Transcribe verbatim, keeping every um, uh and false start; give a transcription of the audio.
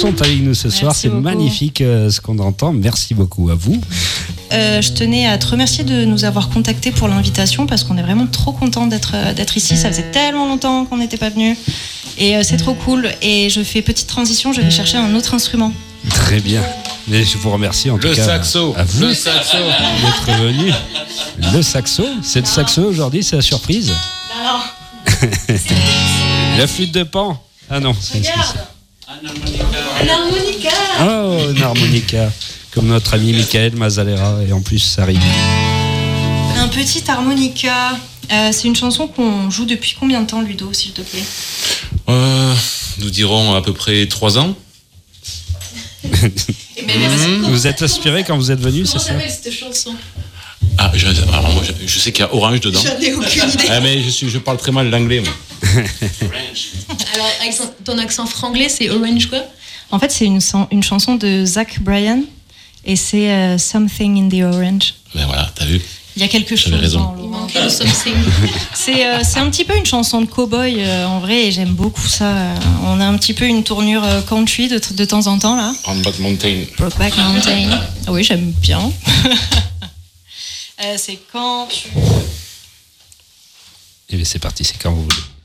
sont avec nous ce Merci soir. C'est beaucoup. magnifique euh, ce qu'on entend. Merci beaucoup à vous. Euh, je tenais à te remercier de nous avoir contactés pour l'invitation parce qu'on est vraiment trop contents d'être, euh, d'être ici. Ça faisait tellement longtemps qu'on n'était pas venus. Et euh, c'est trop cool. Et je fais petite transition, je vais chercher un autre instrument. Très bien. Et je vous remercie en Le tout cas saxo. à vous Le saxo. d'être venu. Le saxo, c'est le saxo aujourd'hui, c'est la surprise. Non, La flûte de Pan. Ah non, c'est c'est- un harmonica. Oh, une harmonica, comme notre ami Michael Mazzalera, et en plus ça rime. Un petit harmonica. Euh, c'est une chanson qu'on joue depuis combien de temps, Ludo, s'il te plaît? Euh, nous dirons à peu près trois ans. Mais merci. Vous êtes inspiré quand vous êtes venu, c'est Comment ça? s'appelle cette chanson? Ah, je, alors moi, je, je sais qu'il y a orange dedans. J'en ai aucune idée. Ah, mais je, suis, je parle très mal l'anglais, moi. Alors, accent- ton accent franglais, c'est Orange quoi? En fait, c'est une, san- une chanson de Zach Bryan et c'est euh, Something in the Orange. Ben voilà, t'as vu? Il y a quelque J'avais chose raison. dans Il l'orange. manquait le something. C'est, euh, c'est un petit peu une chanson de cow-boy euh, en vrai et j'aime beaucoup ça. Euh, On a un petit peu une tournure euh, country de, de temps en temps là. On Bad Mountain. Brokeback Mountain. Ah oui, j'aime bien. Euh, c'est quand tu... Et bien c'est parti, c'est quand vous voulez.